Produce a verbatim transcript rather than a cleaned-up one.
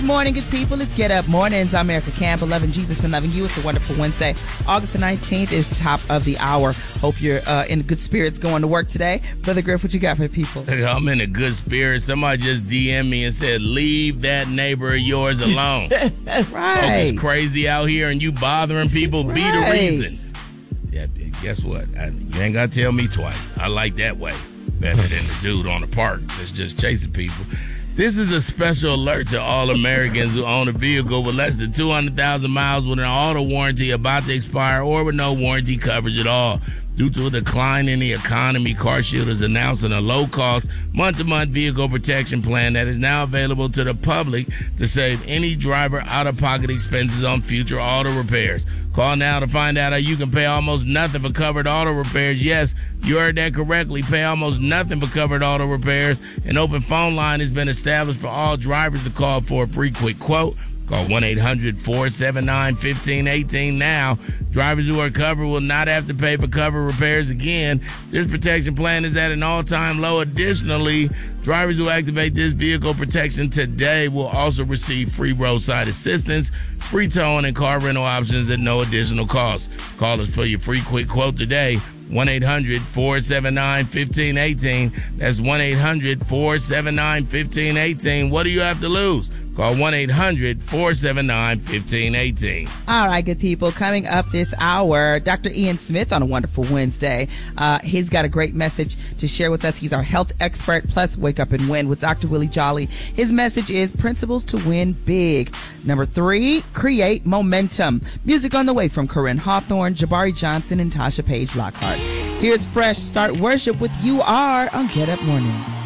morning, good people. It's Get Up Mornings. I'm Erica Campbell, loving Jesus and loving you. It's a wonderful Wednesday. August the nineteenth is the top of the hour. Hope you're uh, in good spirits going to work today. Brother Griff, what you got for the people? I'm in a good spirit. Somebody just D M'd me and said, leave that neighbor of yours alone. Right. It's crazy out here and you bothering people. Right. Be the reason. Yeah, guess what? I, you ain't got to tell me twice. I like that way better than the dude on the park that's just chasing people. This is a special alert to all Americans who own a vehicle with less than two hundred thousand miles with an auto warranty about to expire or with no warranty coverage at all. Due to a decline in the economy, CarShield is announcing a low-cost, month-to-month vehicle protection plan that is now available to the public to save any driver out-of-pocket expenses on future auto repairs. Call now to find out how you can pay almost nothing for covered auto repairs. Yes, you heard that correctly. Pay almost nothing for covered auto repairs. An open phone line has been established for all drivers to call for a free quick quote. Call one eight hundred four seven nine one five one eight now. Drivers who are covered will not have to pay for cover repairs again. This protection plan is at an all-time low. Additionally, drivers who activate this vehicle protection today will also receive free roadside assistance, free towing, and car rental options at no additional cost. Call us for your free quick quote today. one eight hundred four seven nine one five one eight. That's one eight hundred four seven nine one five one eight. What do you have to lose? Call one eight hundred four seven nine one five one eight. All right, good people. Coming up this hour, Doctor Ian Smith on a wonderful Wednesday. Uh, he's got a great message to share with us. He's our health expert, plus Wake Up and Win with Doctor Willie Jolly. His message is Principles to Win Big. Number three, create momentum. Music on the way from Corinne Hawthorne, Jabari Johnson, and Tasha Page Lockhart. Here's Fresh Start Worship with You Are on Get Up Mornings.